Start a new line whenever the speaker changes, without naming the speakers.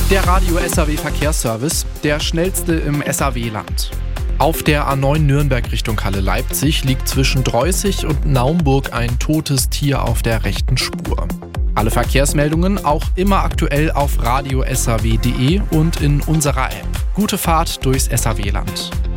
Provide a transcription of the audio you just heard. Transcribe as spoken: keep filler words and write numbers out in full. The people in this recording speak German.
Der Radio S A W Verkehrsservice, der schnellste im S A W-Land. Auf der A neun Nürnberg Richtung Halle Leipzig liegt zwischen Dreußig und Naumburg ein totes Tier auf der rechten Spur. Alle Verkehrsmeldungen auch immer aktuell auf radio s a w punkt d e und in unserer App. Gute Fahrt durchs S A W-Land.